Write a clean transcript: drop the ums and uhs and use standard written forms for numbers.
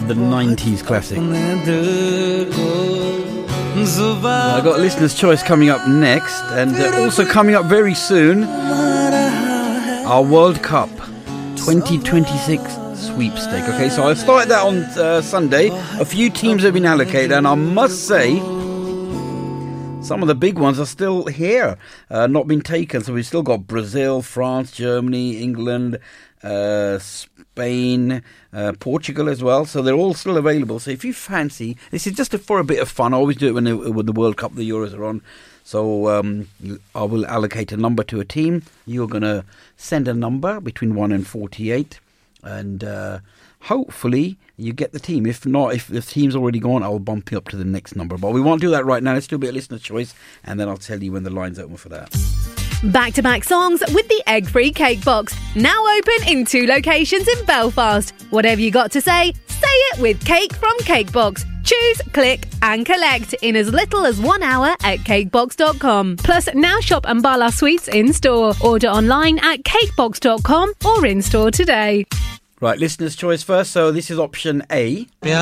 the 90s classic. I've got Listener's Choice coming up next, and also coming up very soon, our World Cup 2026 sweepstake. Okay, so I started that on Sunday. A few teams have been allocated, and I must say, some of the big ones are still here, not been taken. So we've still got Brazil, France, Germany, England, Spain, Portugal as well. So they're all still available. So if you fancy, this is just for a bit of fun. I always do it when the World Cup, the Euros are on. So I will allocate a number to a team. You're going to send a number between 1 and 48. And hopefully you get the team. If not, if the team's already gone, I'll bump you up to the next number. But we won't do that right now. Let's do a bit of Listener Choice, and then I'll tell you when the line's open for that. Back-to-back songs with the egg-free cake box. Now open in 2 locations in Belfast. Whatever you got to say it with Cake from Cakebox. Choose, click and collect in as little as 1 hour at cakebox.com. Plus, now shop Ambala Sweets in-store. Order online at cakebox.com or in-store today. Right, Listener's Choice first. So this is option A.